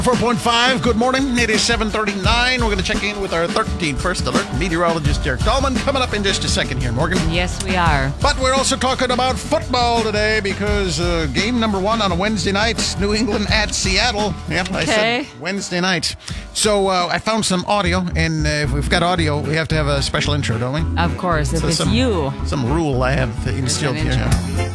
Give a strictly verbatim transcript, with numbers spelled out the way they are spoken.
four point five, good morning. It is seven thirty-nine. We're going to check in with our thirteenth First Alert meteorologist, Derek Dahlman, coming up in just a second here, Morgan. Yes, we are. But we're also talking about football today because uh, game number one on a Wednesday night, New England at Seattle. Yep, I Okay. said Wednesday night. So uh, I found some audio, and uh, if we've got audio, we have to have a special intro, don't we? Of course, if So it's some, you. Some rule I have instilled an here. intro.